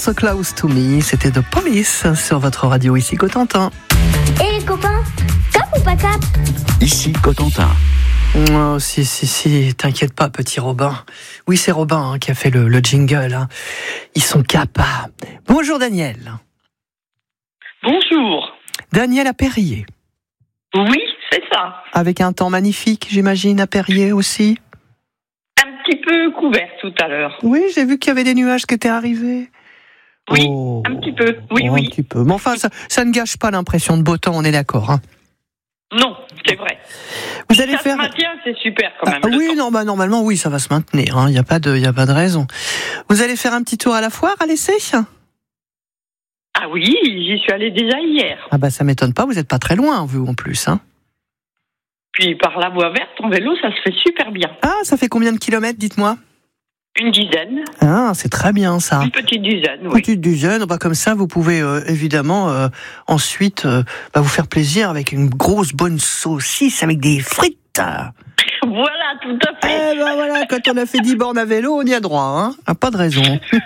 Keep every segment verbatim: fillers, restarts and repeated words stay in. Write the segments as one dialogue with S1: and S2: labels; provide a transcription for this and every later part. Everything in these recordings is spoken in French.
S1: So Close to Me, c'était The Police sur votre radio ici Cotentin.
S2: Et les copains, cap ou pas cap?
S3: Ici Cotentin.
S1: Oh, si, si, si, t'inquiète pas, petit Robin. Oui, c'est Robin hein, qui a fait le, le jingle. Hein. Ils sont capables. Bonjour Daniel.
S4: Bonjour.
S1: Daniel à Périer.
S4: Oui, c'est ça.
S1: Avec un temps magnifique, j'imagine, à Périer aussi.
S4: Un petit peu couvert tout à l'heure.
S1: Oui, j'ai vu qu'il y avait des nuages qui étaient arrivés.
S4: Oui,
S1: Oh.
S4: un petit peu. Oui,
S1: Oh,
S4: oui.
S1: Un petit peu. Mais enfin, ça, ça ne gâche pas l'impression de beau temps, on est d'accord. Hein.
S4: Non, c'est vrai.
S1: Vous allez
S4: ça
S1: faire.
S4: se maintient, c'est super quand même.
S1: Ah, oui, non, bah, normalement, oui, ça va se maintenir. Il hein. n'y a pas de, il y a pas de raison. Vous allez faire un petit tour à la foire à l'essai?
S4: Ah oui, j'y suis allée déjà hier.
S1: Ah bah ça m'étonne pas, vous n'êtes pas très loin, vous en plus. Hein.
S4: Puis par la voie verte, en vélo, ça se fait super bien.
S1: Ah, ça fait combien de kilomètres, dites-moi?
S4: Une dizaine.
S1: Ah, c'est très bien ça.
S4: Une petite dizaine, oui.
S1: Petite dizaine, bah comme ça, vous pouvez euh, évidemment euh, ensuite euh, bah, vous faire plaisir avec une grosse bonne saucisse avec des frites.
S4: Voilà, tout à fait.
S1: Eh ben voilà, quand on a fait dix bornes à vélo, on y a droit, hein. Ah, pas de raison.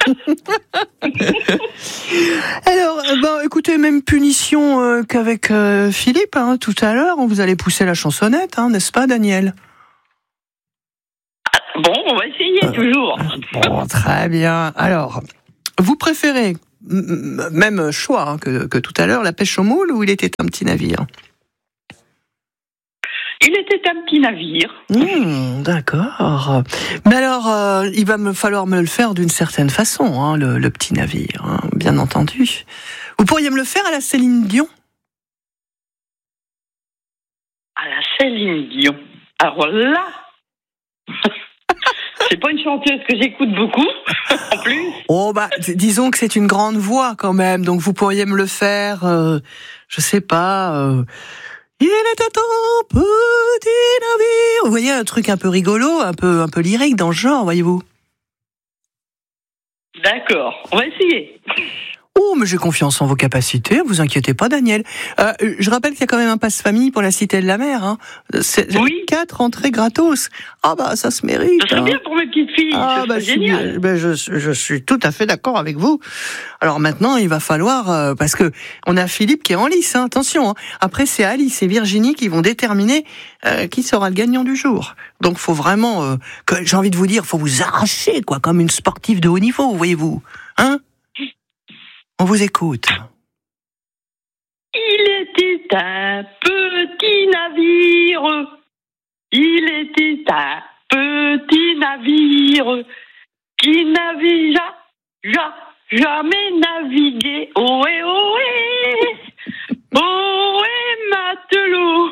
S1: Alors, ben, écoutez, même punition euh, qu'avec euh, Philippe, hein, tout à l'heure, on vous allez pousser la chansonnette, hein, n'est-ce pas, Daniel?
S4: Ah, bon, on va essayer euh, toujours.
S1: Bon, très bien. Alors, vous préférez, m- même choix hein, que, que tout à l'heure, la pêche au moule ou il était un petit navire?
S4: Il était un petit navire.
S1: Mmh, d'accord. Mais alors, euh, il va me falloir me le faire d'une certaine façon, hein, le, le petit navire, hein, bien entendu. Vous pourriez me le faire à la Céline Dion?
S4: À la Céline Dion. Alors là, c'est pas une chanteuse que j'écoute beaucoup, en plus.
S1: Oh bah, disons que c'est une grande voix quand même, donc vous pourriez me le faire, euh, je sais pas... Euh, il était un petit navire. Vous voyez, un truc un peu rigolo, un peu, un peu lyrique dans le genre, voyez-vous.
S4: D'accord, on va essayer.
S1: Oh, mais j'ai confiance en vos capacités, vous inquiétez pas, Daniel. Euh, je rappelle qu'il y a quand même un passe-famille pour la Cité de la Mer. Hein. C'est
S4: oui.
S1: Quatre entrées gratos. Ah bah, ça se mérite.
S4: Ça serait
S1: hein.
S4: bien pour mes petites filles,
S1: ah,
S4: ça
S1: bah,
S4: serait génial.
S1: Je, bah, je, je suis tout à fait d'accord avec vous. Alors maintenant, il va falloir... Euh, parce que on a Philippe qui est en lice, hein, attention. Hein. Après, c'est Alice et Virginie qui vont déterminer euh, qui sera le gagnant du jour. Donc, faut vraiment... Euh, que, j'ai envie de vous dire, faut vous arracher, quoi, comme une sportive de haut niveau, voyez-vous. Hein? On vous écoute.
S4: Il était un petit navire. Il était un petit navire qui n'avait ja, ja, jamais navigué. Ohé, ohé, ohé, matelot.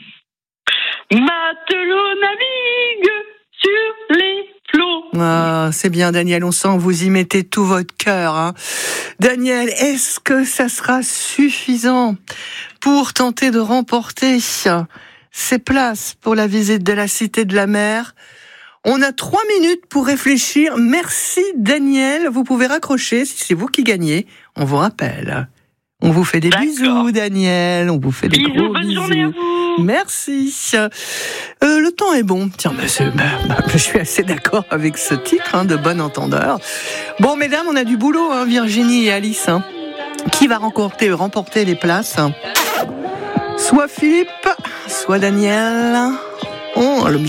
S4: Matelot navigue sur les flots.
S1: Ah, c'est bien, Daniel, on sent que vous y mettez tout votre cœur. Hein. Daniel, est-ce que ça sera suffisant pour tenter de remporter ces places pour la visite de la Cité de la Mer? On a trois minutes pour réfléchir. Merci, Daniel. Vous pouvez raccrocher si c'est vous qui gagnez. On vous rappelle. On vous fait des
S4: D'accord.
S1: bisous, Daniel. On vous fait des
S4: Bisous,
S1: gros
S4: bonne
S1: bisous.
S4: journée à vous.
S1: Merci. Euh, le temps est bon. Tiens, bah, c'est, bah, bah, je suis assez d'accord avec ce titre hein, de Bon Entendeur. Bon, mesdames, on a du boulot, hein, Virginie et Alice. Hein. Qui va remporter, remporter les places? Soit Philippe, soit Daniel. Oh, le